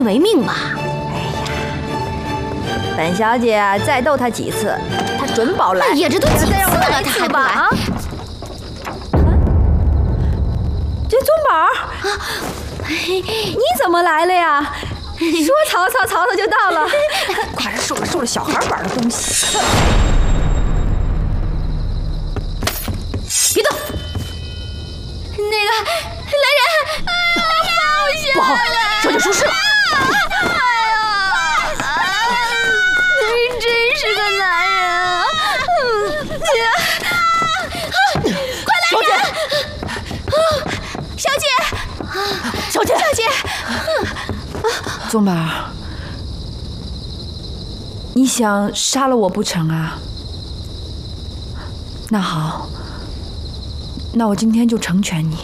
为命嘛。 本小姐再逗他几次，他准保来。 哎呀，这都几次了，他还不来啊？ 这宗宝，你怎么来了呀？说曹操就到了。快收了小孩玩的东西。 别动！那个来人！放下！ 不好，小姐出事了！ 真是个男人啊！快来人！小姐！ 宗宝，你想杀了我不成啊？那好，那我今天就成全你。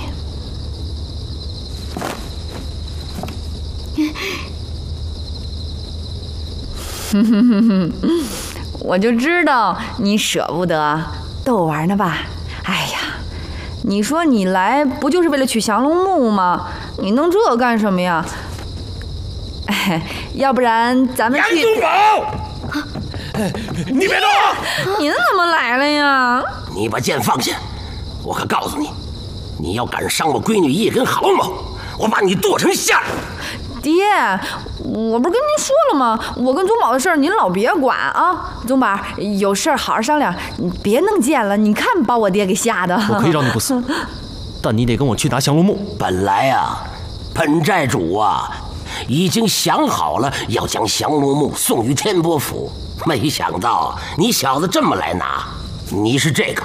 我就知道你舍不得，逗我玩呢吧？哎呀，你说你来不就是为了取降龙木吗？你弄这干什么呀？哎，要不然咱们去。 杨宗保，你别动！ 您怎么来了呀？ 你把剑放下！我可告诉你，你要敢伤我闺女一根毫毛，我把你剁成馅儿！ 爹，我不是跟您说了吗？我跟宗宝的事儿您老别管啊！宗宝，有事儿好好商量，你别弄剑了。你看把我爹给吓的。 我可以让你不死，但你得跟我去拿降龙木。 本来啊，本寨主啊已经想好了要将降龙木送于天波府，没想到你小子这么来拿。你是这个，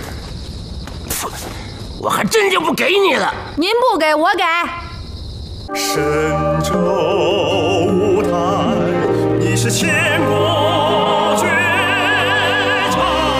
我还真就不给你了。 您不给我给。 神州舞台，你是千古绝唱。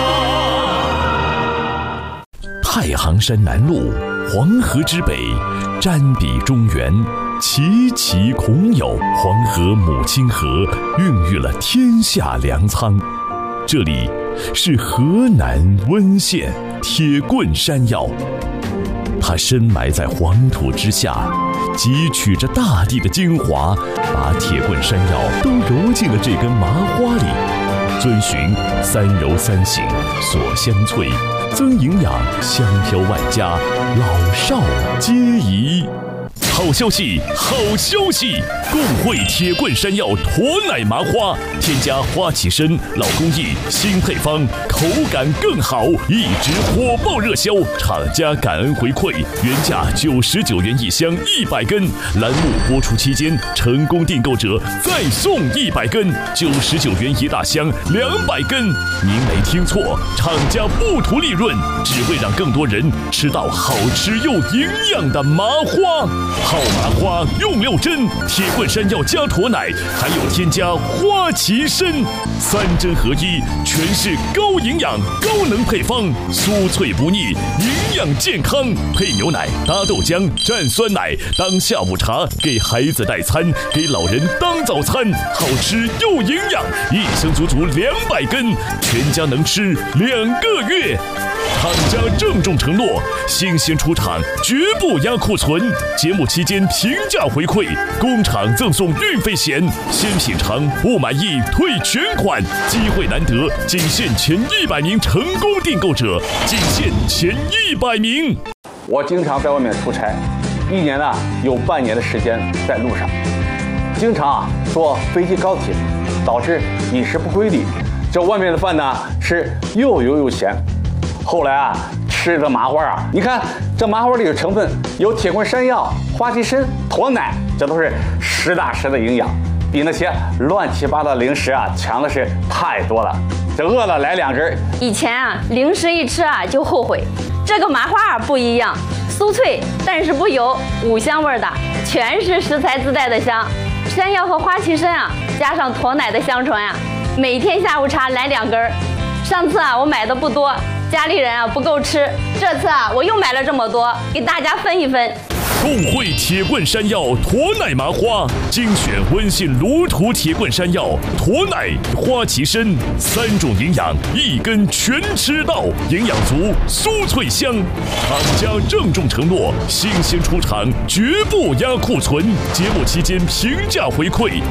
太行山南麓，黄河之北，瞻彼中原，奇奇孔有。黄河母亲河，孕育了天下粮仓。这里是河南温县铁棍山药，它深埋在黄土之下，汲取着大地的精华，把铁棍山药都揉进了这根麻花里，遵循3揉3醒，锁香脆，增营养，香飘万家，老少皆宜。好消息，好消息！共汇铁棍山药驼奶麻花，添加花旗参、老工艺新配方，口感更好，一直火爆热销。厂家感恩回馈，原价99元一箱100根，栏目播出期间成功订购者再送100根，99元一大箱200根。您没听错，厂家不图利润，只为让更多人吃到好吃又营养的麻花。好麻花用料真，铁棍山药加驼奶，还有添加花旗参，3针合一，全是高营养、高能配方，酥脆不腻，营养健康。配牛奶、搭豆浆、蘸酸奶，当下午茶，给孩子代餐，给老人当早餐，好吃又营养，一箱足足200根，全家能吃2个月。厂家郑重承诺，新鲜出厂，绝不压库存。节目期间平价回馈，工厂赠送运费险，先品尝不满意退全款。机会难得，仅限前100名成功订购者，仅限前100名。 我经常在外面出差，1年呢有半年的时间在路上，经常坐飞机高铁，导致饮食不规律。这外面的饭呢吃又油又咸。后来啊，吃的麻花啊，你看这麻花里的成分有铁棍山药、花旗参、驼奶，这都是实打实的营养，比那些乱七八糟零食啊强的是太多了。这饿了来2根。 以前啊，零食一吃啊就后悔，这个麻花不一样，酥脆但是不油，五香味的，全是食材自带的香。山药和花旗参啊，加上驼奶的香醇啊，每天下午茶来2根。上次啊我买的不多，家里人啊不够吃，这次啊我又买了这么多，给大家分一分。 共汇铁棍山药驼奶麻花，精选温信卢图铁棍山药、驼奶、花旗参3种营养，一根全吃到，营养足，酥脆香。厂家郑重承诺，新鲜出厂，绝不压库存。节目期间平价回馈，